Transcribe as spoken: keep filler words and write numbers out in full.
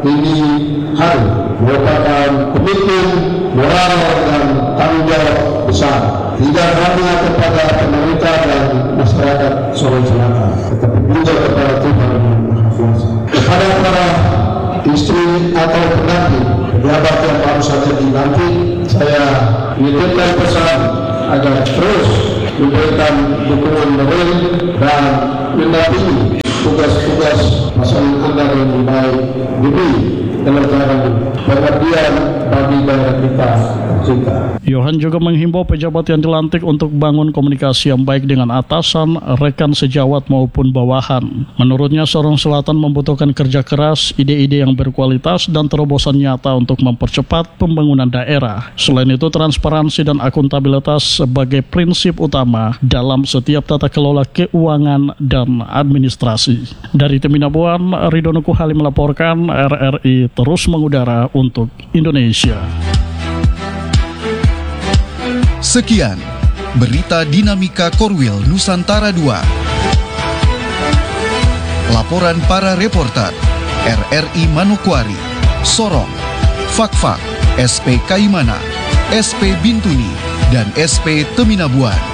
ini hari merupakan komitmen moral dan tanggung jawab besar, tidak hanya kepada pemerintah dan masyarakat Sorong Selatan, tetapi juga kepada Tuhan Yang Maha Kuasa. Kepada para istri atau pengantin pejabat yang baru saja dilantik, saya menitipkan pesan agar terus memberikan dukungan moral dan mendampingi tugas-tugas pasangan Anda yang baik demi kelancaran pengertian bagi daerah kita tercinta. Yohan juga menghimbau pejabat yang dilantik untuk bangun komunikasi yang baik dengan atasan, rekan sejawat maupun bawahan. Menurutnya, Sorong Selatan membutuhkan kerja keras, ide-ide yang berkualitas, dan terobosan nyata untuk mempercepat pembangunan daerah. Selain itu, transparansi dan akuntabilitas sebagai prinsip utama dalam setiap tata kelola keuangan dan administrasi. Dari Teminabuan, Ridho Nuku Halim melaporkan. R R I terus mengudara untuk Indonesia. Sekian berita dinamika Korwil Nusantara dua. Laporan para reporter R R I Manokwari, Sorong, Fakfak, S P Kaimana, S P Bintuni, dan S P Teminabuan.